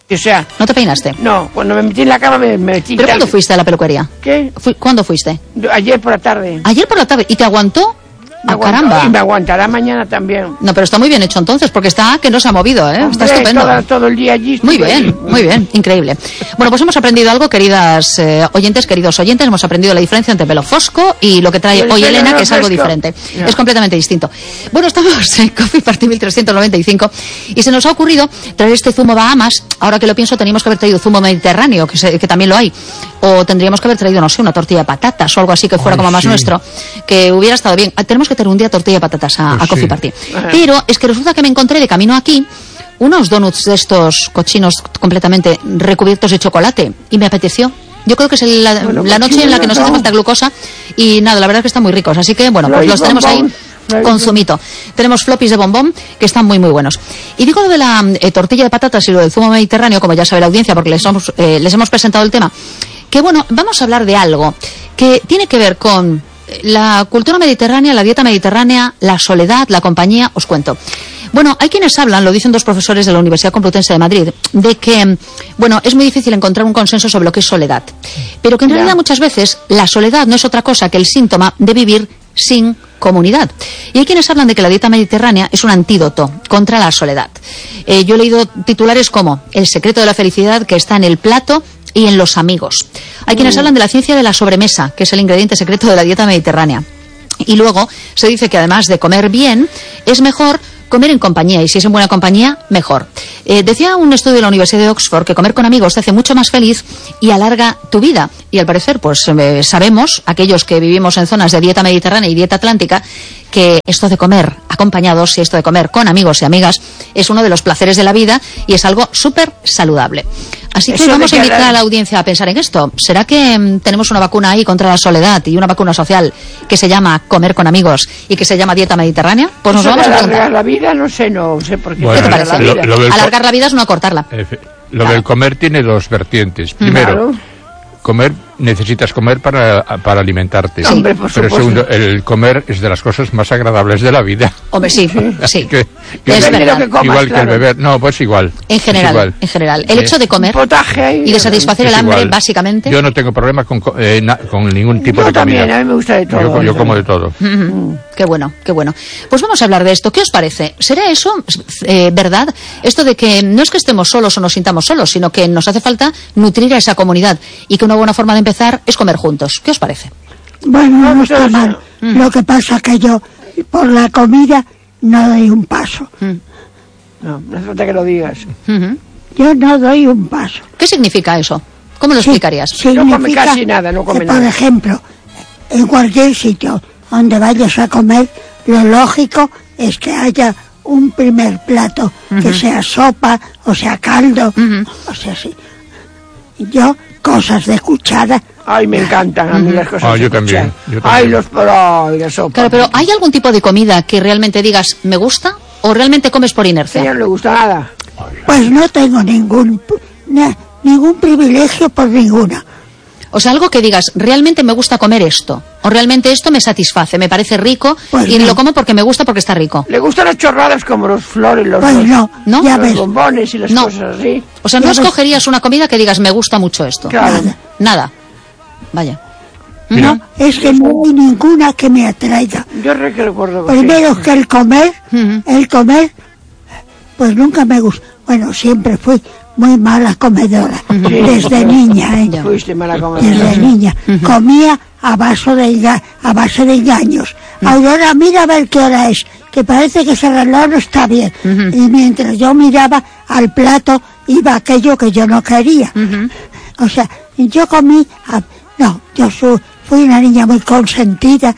O sea... ¿No te peinaste? No, cuando me metí en la cama me metí... ¿Pero cuándo fuiste a la peluquería? ¿Qué? ¿Cuándo fuiste? Ayer por la tarde. ¿Ayer por la tarde? ¿Y te aguantó? Caramba. Y me aguantará mañana también. No, pero está muy bien hecho entonces, porque está que no se ha movido, ¿eh? Está estupendo. Todo el día allí. Muy bien, increíble. Bueno, pues hemos aprendido algo, queridas oyentes, queridos oyentes, hemos aprendido la diferencia entre pelo fosco y lo que trae hoy Elena, que es algo diferente. No. Es completamente distinto. Bueno, estamos en Coffee Party 1395 y se nos ha ocurrido traer este zumo Bahamas. Ahora que lo pienso, teníamos que haber traído zumo mediterráneo, que también lo hay. O tendríamos que haber traído, no sé, una tortilla de patatas o algo así que fuera como más nuestro, que hubiera estado bien. Tenemos que tener un día tortilla de patatas a Coffee Party. Pero es que resulta que me encontré de camino aquí unos donuts de estos cochinos completamente recubiertos de chocolate y me apeteció. Yo creo que es la noche en la que nos hace falta glucosa y nada, la verdad es que están muy ricos. Así que bueno, pues los tenemos ahí con zumito. Tenemos floppies de bombón que están muy muy buenos. Y digo lo de la tortilla de patatas y lo del zumo mediterráneo, como ya sabe la audiencia, porque les hemos presentado el tema, que bueno, vamos a hablar de algo que tiene que ver con la cultura mediterránea, la dieta mediterránea, la soledad, la compañía. Os cuento. Bueno, hay quienes hablan, lo dicen dos profesores de la Universidad Complutense de Madrid, de que, bueno, es muy difícil encontrar un consenso sobre lo que es soledad. Pero que en realidad muchas veces la soledad no es otra cosa que el síntoma de vivir sin comunidad. Y hay quienes hablan de que la dieta mediterránea es un antídoto contra la soledad. Yo he leído titulares como El secreto de la felicidad que está en el plato y en los amigos. Hay quienes hablan de la ciencia de la sobremesa, que es el ingrediente secreto de la dieta mediterránea. Y luego se dice que además de comer bien, es mejor comer en compañía, y si es en buena compañía, mejor. Decía un estudio de la Universidad de Oxford que comer con amigos te hace mucho más feliz y alarga tu vida. Y al parecer, pues sabemos, aquellos que vivimos en zonas de dieta mediterránea y dieta atlántica, que esto de comer acompañados y esto de comer con amigos y amigas es uno de los placeres de la vida y es algo súper saludable. Así que vamos a invitar a la audiencia a pensar en esto. ¿Será que tenemos una vacuna ahí contra la soledad y una vacuna social que se llama comer con amigos y que se llama dieta mediterránea? Pues nos lo vamos a preguntar. ¿Alargar la vida? No sé por qué. Bueno, ¿qué te parece? Alargar la vida es no acortarla. Lo del comer tiene dos vertientes. Primero, comer, necesitas comer para alimentarte. Sí. Hombre, por pero segundo, el comer es de las cosas más agradables de la vida. Hombre, sí. Que es verdad. Que comas, igual que el beber. No, pues igual. En general. El hecho de comer y de satisfacer el hambre, básicamente. Yo no tengo problema con ningún tipo de comida. Yo también, a mí me gusta de todo. Yo como de todo. Qué bueno. Pues vamos a hablar de esto. ¿Qué os parece? ¿Será eso verdad? Esto de que no es que estemos solos o nos sintamos solos, sino que nos hace falta nutrir a esa comunidad y que una buena forma de empezar es comer juntos. ¿Qué os parece? Bueno, no está mal. Lo que pasa es que yo por la comida no doy un paso. No hace falta que lo digas. Yo no doy un paso. ¿Qué significa eso? ¿Cómo lo explicarías? No come casi nada, no come nada. Por ejemplo, en cualquier sitio donde vayas a comer, lo lógico es que haya un primer plato, que sea sopa, o sea caldo, o sea así. Yo, cosas de cuchara. Ay, me encantan a mí las cosas de cuchara. Yo también. Ay, la sopa. Claro, pero ¿hay algún tipo de comida que realmente digas, me gusta? ¿O realmente comes por inercia? A ella no le gusta nada. Pues no tengo ningún privilegio por ninguna. O sea, algo que digas, realmente me gusta comer esto. O realmente esto me satisface, me parece rico pues y lo como porque me gusta, porque está rico. Le gustan las chorradas como los flores, los bombones y las cosas así. O sea, no escogerías una comida que digas, me gusta mucho esto. Claro. Nada. Vaya. No, es que no hay ninguna que me atraiga. Yo recuerdo. Primero que el comer, pues nunca me gusta. Bueno, siempre fui muy mala comedora, desde niña, Fuiste mala comedora. Desde niña. Comía a base de engaños. Aurora, mira a ver qué hora es, que parece que ese reloj no está bien. Y mientras yo miraba al plato, iba aquello que yo no quería. O sea, yo comí... fui una niña muy consentida,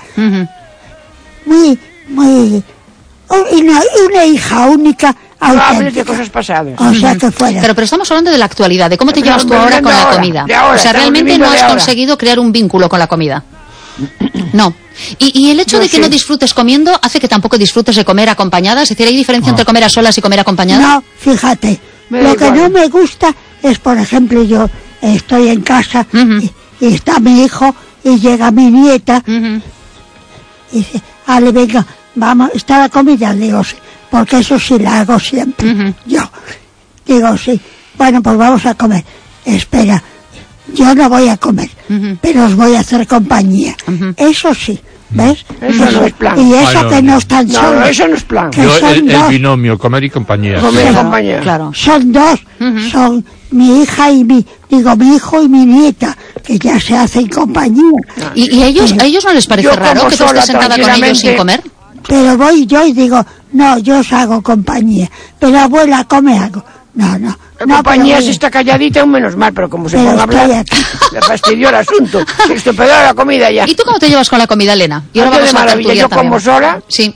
una hija única. No hables de cosas pasadas. O sea que fuera. Pero estamos hablando de la actualidad, de cómo te llevas tú ahora con la comida. O sea, realmente no has conseguido crear un vínculo con la comida. No. Y el hecho de que no disfrutes comiendo hace que tampoco disfrutes de comer acompañada. Es decir, ¿hay diferencia entre comer a solas y comer acompañada? No, fíjate. Lo que no me gusta es, por ejemplo, yo estoy en casa y está mi hijo y llega mi nieta y dice, Ale, venga, vamos, ¿está la comida? Digo, sí, porque eso sí la hago siempre. Yo digo, sí, bueno, pues vamos a comer. Espera, yo no voy a comer, pero os voy a hacer compañía. Eso sí. ¿Ves? Eso no es plan. Y eso que no están solos. No, eso no es plan. Yo, el binomio, comer y compañía. Comer y compañía. Claro. Son dos. Son mi hija y mi hijo y mi nieta, que ya se hacen compañía. ¿Y a ellos no les parece raro que tú estés sentada con ellos sin comer? Pero voy yo y digo, no, yo os hago compañía. Pero abuela, come algo. No. La compañía si está calladita, aún menos mal, pero como se ponga a hablar, le fastidió el asunto. Se estropeó la comida ya. ¿Y tú cómo te llevas con la comida, Elena? Y ahora vamos de maravilla, yo como sola. Sí.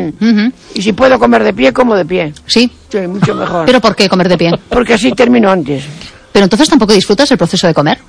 Y si puedo comer de pie, como de pie. Sí. Sí, mucho mejor. ¿Pero por qué comer de pie? Porque así termino antes. ¿Pero entonces tampoco disfrutas el proceso de comer?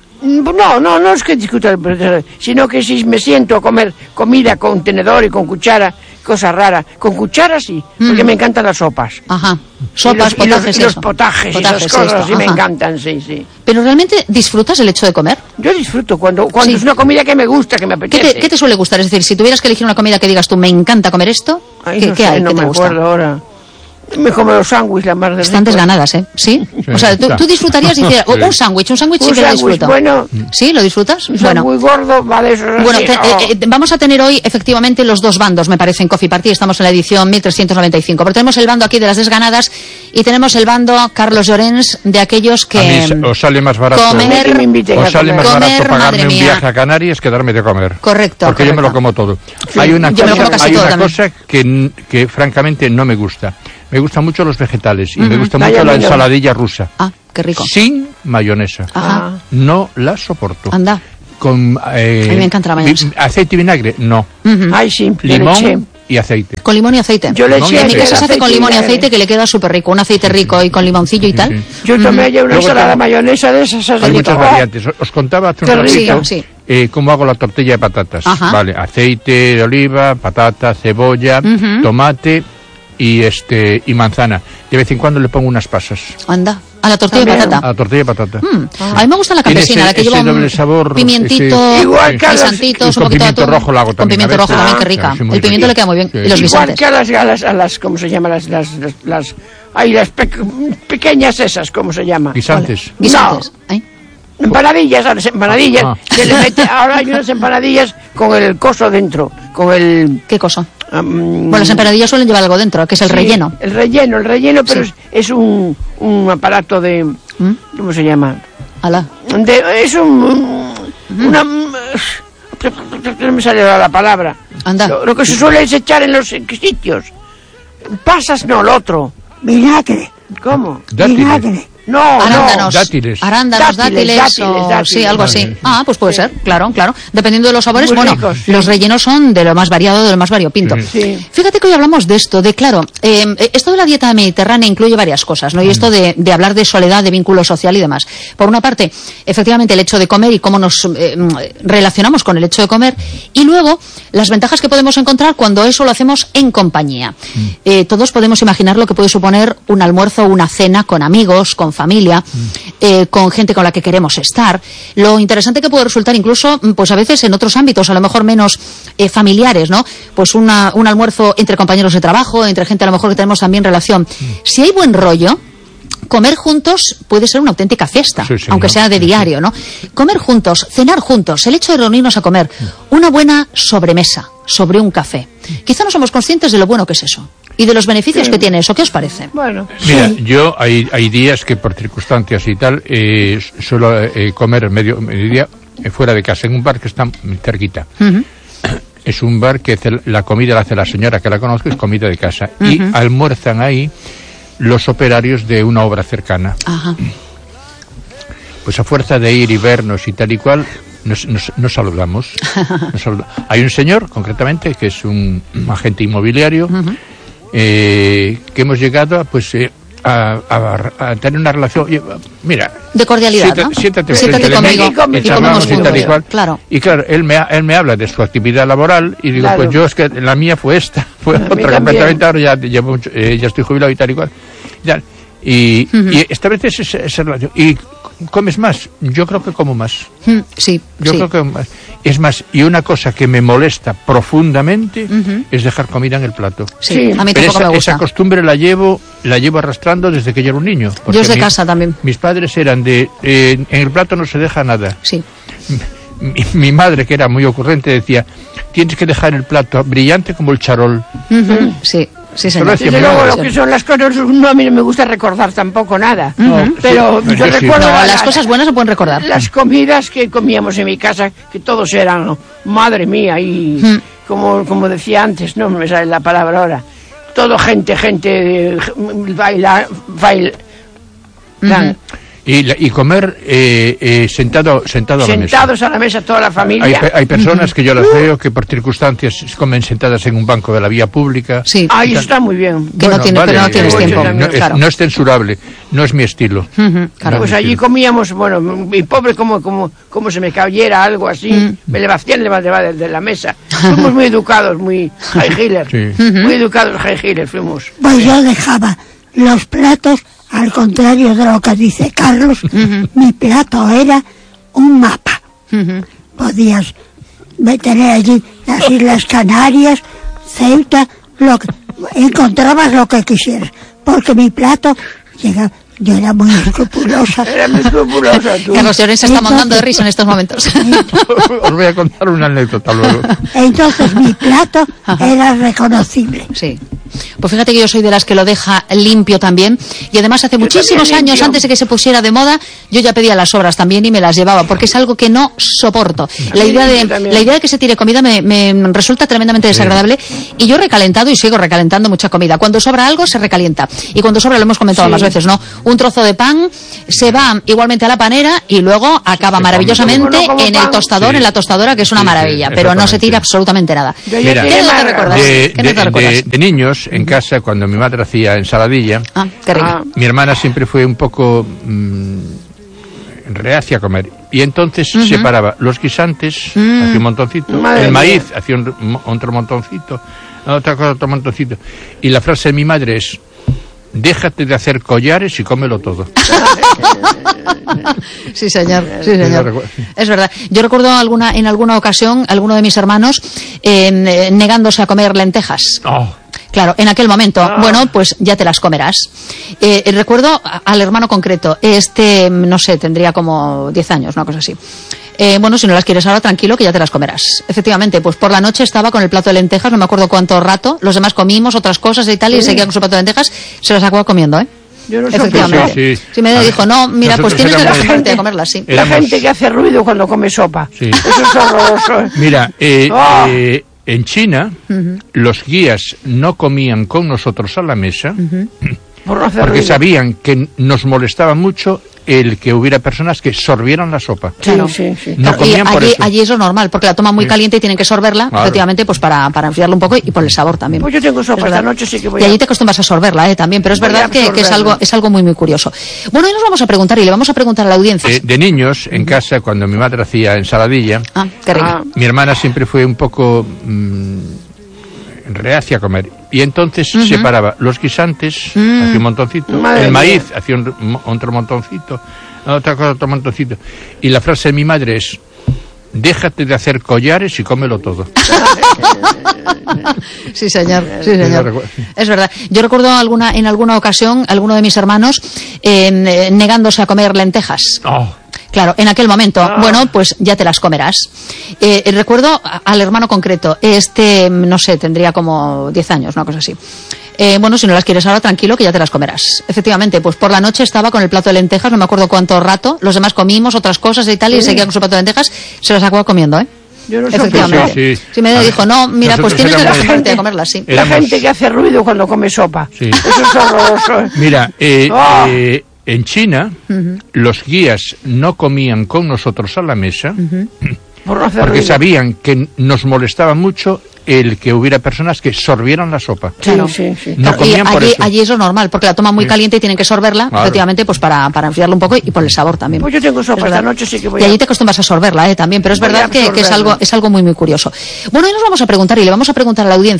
No es que discuta el proceso, sino que si me siento a comer comida con tenedor y con cuchara, cosa rara. Con cuchara sí, porque me encantan las sopas. Ajá. Sopas, potajes, y los potajes y esas cosas sí me encantan, sí. ¿Pero realmente disfrutas el hecho de comer? Yo disfruto cuando es una comida que me gusta, que me apetece. ¿Qué te suele gustar? Es decir, si tuvieras que elegir una comida que digas tú, me encanta comer esto, ¿qué hay? No ¿Qué te me gusta? acuerdo ahora. Me como los sándwiches, la más de Están desganadas, ¿eh? ¿Sí? O sea, tú disfrutarías y dices, un sándwich sí que lo disfruto. Bueno, ¿Sí? ¿Lo disfrutas? Bueno. Muy gordo, vale, eso es bueno, así, vamos a tener hoy, efectivamente, los dos bandos, me parece, en Coffee Party. Estamos en la edición 1395. Pero tenemos el bando aquí de las desganadas y tenemos el bando, Carlos Llorens, de aquellos que... A mí os sale más barato, os sale más barato pagarme un viaje a Canarias que darme de comer. Correcto. Porque yo me lo como todo. Sí, hay una cosa que francamente no me gusta. Me gustan mucho los vegetales y me gusta mucho la ensaladilla rusa. Ah, qué rico. Sin mayonesa. Ajá. No la soporto. Anda. Con a mí me encanta la mayonesa. Aceite y vinagre, no. Ay, sí. Limón y aceite. Con limón y aceite. Yo le eché en mi casa se hace con limón y aceite que le queda súper rico. Un aceite rico y con limoncillo y tal. Yo tomé ayer una ensalada de mayonesa de esas. Hay muchas variantes. Os contaba hace un ratito cómo hago la tortilla de patatas. Ajá. Vale, aceite de oliva, patata, cebolla, tomate y manzana. De vez en cuando le pongo unas pasas. Anda. ¿A la tortilla de patata? A la tortilla de patata. A mí me gusta la campesina, la que lleva doble sabor, pimientito, guisantitos, un poquito de atún. Rojo lo hago también. Con pimiento rojo también, qué rica. El pimiento le queda muy bien. Y los guisantes. Igual que a las ¿cómo se llama? Las pequeñas esas, ¿cómo se llama? Guisantes. Guisantes. Empanadillas, a las empanadillas. Se le mete, ahora hay unas empanadillas con el coso dentro, con el... ¿Qué coso? Bueno, las empanadillas suelen llevar algo dentro, que es el relleno. El relleno, pero es un aparato de... ¿Cómo se llama? Alá. Es una... No me sale la palabra. Anda. Lo que se suele es echar en los sitios. Pasas, no, lo otro. Vinagre. ¿Cómo? Vinagre. No, arándanos, dátiles. Dátiles, sí, algo así. Ah, pues puede ser, claro. Dependiendo de los sabores, muy ricos, los rellenos son de lo más variado, de lo más variopinto. Sí. Fíjate que hoy hablamos de esto, esto de la dieta mediterránea incluye varias cosas, ¿no? Y esto de hablar de soledad, de vínculo social y demás. Por una parte, efectivamente, el hecho de comer y cómo nos relacionamos con el hecho de comer, y luego, las ventajas que podemos encontrar cuando eso lo hacemos en compañía. Todos podemos imaginar lo que puede suponer un almuerzo o una cena con amigos, con familia, con gente con la que queremos estar. Lo interesante que puede resultar incluso, pues a veces en otros ámbitos, a lo mejor menos familiares, ¿no? Pues un almuerzo entre compañeros de trabajo, entre gente a lo mejor que tenemos también relación. Si hay buen rollo, comer juntos puede ser una auténtica fiesta, aunque sea de diario, ¿no? Comer juntos, cenar juntos, el hecho de reunirnos a comer, una buena sobremesa sobre un café. Quizá no somos conscientes de lo bueno que es eso y de los beneficios que tiene eso. ¿Qué os parece? Bueno, mira, yo hay días que por circunstancias y tal suelo comer mediodía fuera de casa en un bar que está cerquita. Es un bar que la comida la hace la señora que la conozco, es comida de casa y almuerzan ahí los operarios de una obra cercana. Ajá. Pues a fuerza de ir y vernos y tal y cual, nos saludamos. Hay un señor, concretamente, que es un agente inmobiliario, que hemos llegado a tener una relación, mira, de cordialidad, ¿no? Siéntate conmigo y comemos juntos. Claro. Y claro, él me habla de su actividad laboral y digo, pues yo es que la mía fue esta, fue otra completamente, ahora ya estoy jubilado y tal y cual. Y esta vez es esa relación. Y comes más, yo creo que como más. Sí. Yo creo que más. Es más, y una cosa que me molesta profundamente es dejar comida en el plato. Sí, a mí pero tampoco me gusta. esa costumbre la llevo arrastrando desde que yo era un niño. Yo es de casa también. Mis padres eran de... en el plato no se deja nada. Sí. Mi madre, que era muy ocurrente, decía, tienes que dejar el plato brillante como el charol. Sí. Sí, señor. Desde luego, lo que son las cosas, no, a mí no me gusta recordar tampoco nada. Pero sí, yo sí. recuerdo... No, las cosas buenas se pueden recordar. Las comidas que comíamos en mi casa, que todos eran, madre mía, y como decía antes, no me sale la palabra ahora, todo gente, Y comer sentado a la mesa. Sentados a la mesa toda la familia. Hay personas que yo las veo que por circunstancias comen sentadas en un banco de la vía pública. Sí. Ahí está muy bien. Que no tienes, pero no tienes tiempo. No es censurable, no es mi estilo. Claro. Pues allí comíamos, bueno, mi pobre, como se me cayera algo así, me levanté de la mesa. Fuimos muy educados, muy high healer. Sí. Muy educados high healer fuimos. Pues yo dejaba los platos, al contrario de lo que dice Carlos, mi plato era un mapa. Podías tener allí las Islas Canarias, Ceuta, encontrabas lo que quisieras, porque mi plato llegaba. Yo era muy escrupulosa. Era muy escrupulosa, tú. Carlos Llorens se está mandando de risa en estos momentos. Os voy a contar una anécdota luego. Entonces mi plato era reconocible. Sí. Pues fíjate que yo soy de las que lo deja limpio también. Y además hace muchísimos años, limpio. antes de que se pusiera de moda, yo ya pedía las sobras también y me las llevaba, porque es algo que no soporto. La idea de que se tire comida me resulta tremendamente desagradable. Y yo he recalentado y sigo recalentando mucha comida. Cuando sobra algo, se recalienta. Y cuando sobra, lo hemos comentado más veces, ¿no? Un trozo de pan se va igualmente a la panera y luego acaba maravillosamente en el tostador, en la tostadora, que es una maravilla. Pero no se tira absolutamente nada. Mira, ¿Qué no te recuerdas? ¿Qué no te recuerdas? De niños, en casa, cuando mi madre hacía ensaladilla, Qué rico. mi hermana siempre fue un poco reacia a comer. Y entonces separaba los guisantes, hacía un montoncito, Madre el maíz, mía. hacía otro montoncito, otra cosa, otro montoncito. Y la frase de mi madre es: déjate de hacer collares y cómelo todo. Sí, señor. Sí, señor. Es verdad. Yo recuerdo en alguna ocasión, alguno de mis hermanos negándose a comer lentejas. Oh. Claro, en aquel momento, bueno, pues ya te las comerás. Recuerdo al hermano concreto, no sé, tendría como 10 años, una cosa así. Bueno, si no las quieres ahora, tranquilo, que ya te las comerás. Efectivamente, pues por la noche estaba con el plato de lentejas, no me acuerdo cuánto rato, los demás comimos otras cosas y tal, y seguía con su plato de lentejas, se las acababa comiendo, Yo no efectivamente. Sí. Sí, me dijo, no, mira, pues tienes que éramos- dejarte a comerlas, sí. La gente que hace ruido cuando come sopa. Sí. Eso es horroroso. Mira, en China, los guías no comían con nosotros a la mesa Por no hacer porque ruido. sabían que nos molestaba mucho el que hubiera personas que sorbieran la sopa. Claro. Sí. No Claro, y comían por eso. allí eso es normal, porque la toman muy caliente y tienen que sorberla, Claro. efectivamente, pues para enfriarla un poco y por el sabor también. Pues yo tengo sopa Es verdad. esta noche, sí que voy Y a... allí te acostumbras a sorberla, también, pero es Voy a verdad que absorberla. es algo muy, muy curioso. Bueno, hoy nos vamos a preguntar y le vamos a preguntar a la audiencia. De niños, en casa, cuando mi madre hacía ensaladilla, Qué rico. mi hermana siempre fue un poco reacia a comer. Y entonces separaba los guisantes, hacía un montoncito, Madre el mía. maíz, hacía otro montoncito, otra cosa, otro montoncito. Y la frase de mi madre es: déjate de hacer collares y cómelo todo. Sí, señor. Sí, Sí, lo señor. recuerdo. Es verdad. Yo recuerdo en alguna ocasión, alguno de mis hermanos negándose a comer lentejas. Oh. Claro, en aquel momento, bueno, pues ya te las comerás. Recuerdo al hermano concreto, no sé, tendría como 10 años, una cosa así. Bueno, si no las quieres ahora, tranquilo, que ya te las comerás. Efectivamente, pues por la noche estaba con el plato de lentejas, no me acuerdo cuánto rato, los demás comimos otras cosas y tal, y seguía con su plato de lentejas, se las acababa comiendo, Yo no efectivamente. Sí. Sí, me dijo, no, mira, pues Nosotros tienes que éramos- acostumbrarte a comerlas, sí. La Éramos- gente que hace ruido cuando come sopa. Sí. Eso es horroroso. Mira, Oh. en China, los guías no comían con nosotros a la mesa Por no hacer porque ruido. sabían que nos molestaba mucho el que hubiera personas que sorbieran la sopa. Claro. Sí. No Claro, y comían por eso. allí eso es normal, porque la toman muy caliente y tienen que sorberla, Claro. efectivamente, pues para enfriarla un poco y por el sabor también. Pues yo tengo sopa Es verdad. esta noche, sí que voy Y a... allí te acostumbras a sorberla, también, pero es Voy a verdad que absorberla. es algo muy, muy curioso. Bueno, hoy nos vamos a preguntar y le vamos a preguntar a la audiencia.